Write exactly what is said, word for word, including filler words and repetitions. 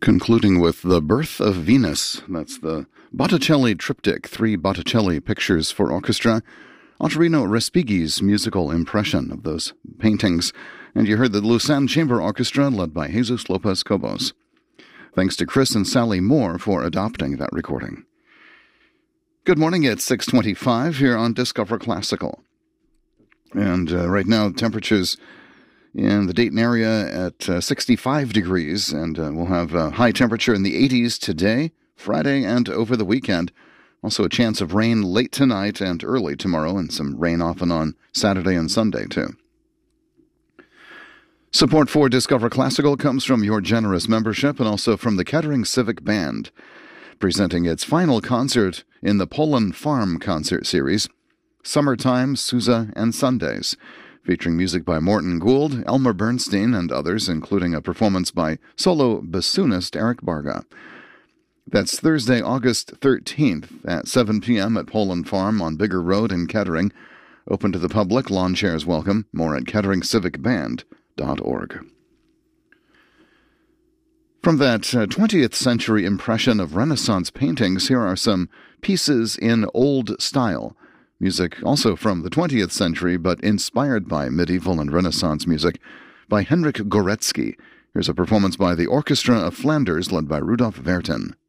Concluding with The Birth of Venus. That's the Botticelli Triptych, three Botticelli pictures for orchestra. Ottorino Respighi's musical impression of those paintings. And you heard the Lausanne Chamber Orchestra led by Jesus Lopez Cobos. Thanks to Chris and Sally Moore for adopting that recording. Good morning, it's six twenty-five here on Discover Classical. And uh, right now, temperatures in the Dayton area at uh, sixty-five degrees, and uh, we'll have a high temperature in the eighties today, Friday, and over the weekend. Also a chance of rain late tonight and early tomorrow, and some rain off and on Saturday and Sunday, too. Support for Discover Classical comes from your generous membership and also from the Kettering Civic Band, presenting its final concert in the Poland Farm concert series, Summertime, Sousa, and Sundays, featuring music by Morton Gould, Elmer Bernstein, and others, including a performance by solo bassoonist Eric Barga. That's Thursday, August thirteenth at seven p.m. at Poland Farm on Bigger Road in Kettering. Open to the public, lawn chairs welcome. More at kettering civic band dot org. From that uh, twentieth century impression of Renaissance paintings, here are some pieces in old style. Music also from the twentieth century, but inspired by medieval and Renaissance music, by Henryk Górecki. Here's a performance by the Orchestra of Flanders, led by Rudolf Vertin.